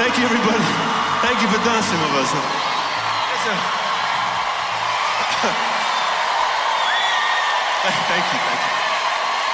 Thank you, everybody. Thank you for dancing with us. Thank you.